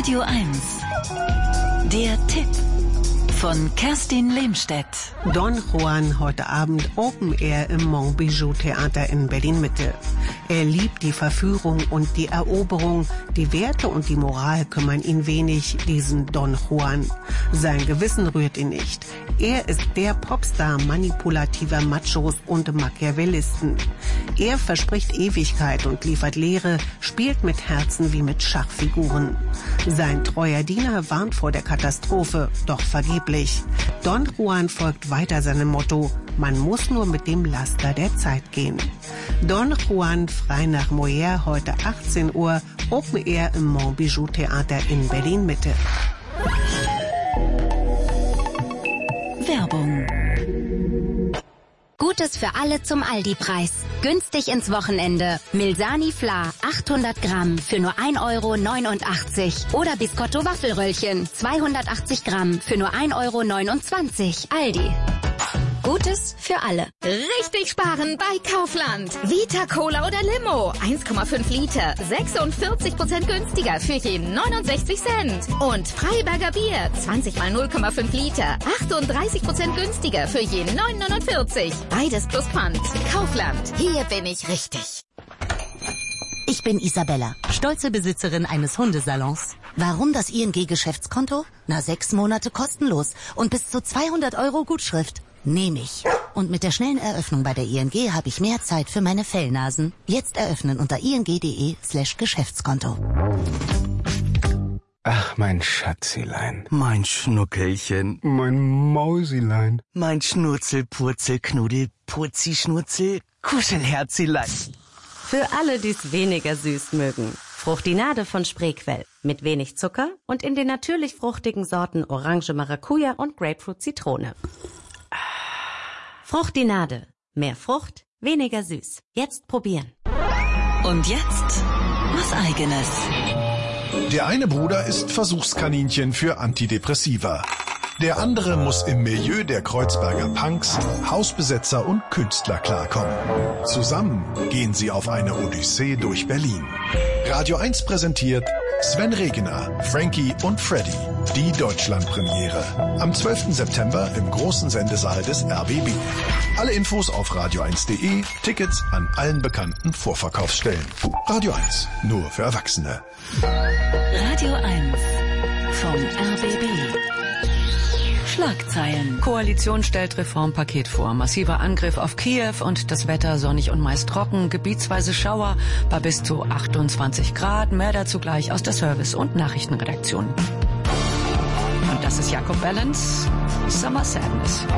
Radio 1. Der Tipp von Kerstin Lehmstedt. Don Juan heute Abend Open Air im Montbijou Theater in Berlin-Mitte. Er liebt die Verführung und die Eroberung. Die Werte und die Moral kümmern ihn wenig, diesen Don Juan. Sein Gewissen rührt ihn nicht. Er ist der Popstar manipulativer Machos und Machiavellisten. Er verspricht Ewigkeit und liefert Lehre, spielt mit Herzen wie mit Schachfiguren. Sein treuer Diener warnt vor der Katastrophe, doch vergeblich. Don Juan folgt weiter seinem Motto: Man muss nur mit dem Laster der Zeit gehen. Don Juan frei nach Molière, heute 18 Uhr, Open Air im Montbijou Theater in Berlin-Mitte. Werbung. Gutes für alle zum Aldi-Preis. Günstig ins Wochenende. Milsani Fla 800 Gramm für nur 1,89 € oder Biscotto Waffelröllchen 280 Gramm für nur 1,29 € Aldi. Gutes für alle. Richtig sparen bei Kaufland. Vita Cola oder Limo. 1,5 Liter. 46% günstiger für je 69 Cent. Und Freiberger Bier. 20 mal 0,5 Liter. 38% günstiger für je 9,49. Beides plus Pfand. Kaufland. Hier bin ich richtig. Ich bin Isabella, stolze Besitzerin eines Hundesalons. Warum das ING-Geschäftskonto? 6 Monate kostenlos und bis zu 200 € Gutschrift. Nehme ich. Und mit der schnellen Eröffnung bei der ING habe ich mehr Zeit für meine Fellnasen. Jetzt eröffnen unter ing.de/Geschäftskonto. Ach, mein Schatzilein. Mein Schnuckelchen. Mein Mausilein. Mein Schnurzel, Purzel, Knuddel, Purzi, Schnurzel, Kuschelherzilein. Für alle, die es weniger süß mögen. Fruchtinade von Spreequell. Mit wenig Zucker und in den natürlich fruchtigen Sorten Orange, Maracuja und Grapefruit, Zitrone. Fruchtinade. Mehr Frucht, weniger süß. Jetzt probieren. Und jetzt was Eigenes. Der eine Bruder ist Versuchskaninchen für Antidepressiva. Der andere muss im Milieu der Kreuzberger Punks, Hausbesetzer und Künstler klarkommen. Zusammen gehen sie auf eine Odyssee durch Berlin. Radio 1 präsentiert Sven Regener, Frankie und Freddy. Die Deutschlandpremiere. Am 12. September im großen Sendesaal des RBB. Alle Infos auf radio1.de, Tickets an allen bekannten Vorverkaufsstellen. Radio 1, nur für Erwachsene. Radio 1 vom RBB. Schlagzeilen. Koalition stellt Reformpaket vor. Massiver Angriff auf Kiew und das Wetter sonnig und meist trocken. Gebietsweise Schauer bei bis zu 28 Grad. Mehr dazu gleich aus der Service- und Nachrichtenredaktion. Und das ist Jakob Balance, Summer Sadness.